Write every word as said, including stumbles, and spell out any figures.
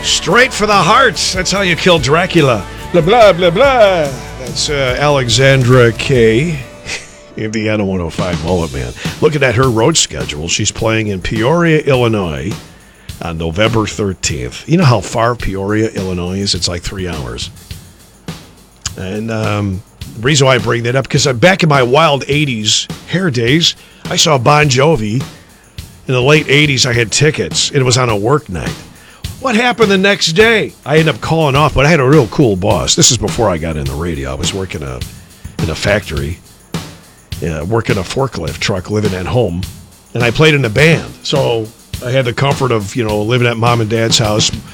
Straight for the heart. That's how you kill Dracula. Blah, blah, blah, blah. That's uh, Alexandra Kay, Indiana one oh five Mullet Man. Looking at her road schedule, she's playing in Peoria, Illinois on November thirteenth. You know how far Peoria, Illinois is? It's like three hours. And um, the reason why I bring that up, because I'm back in my wild eighties hair days, I saw Bon Jovi. In the late eighties, I had tickets. It was on a work night. What happened the next day? I ended up calling off, but I had a real cool boss. This is before I got in the radio. I was working a, in a factory, yeah, working a forklift truck, living at home, and I played in a band. So I had the comfort of, you know, living at mom and dad's house.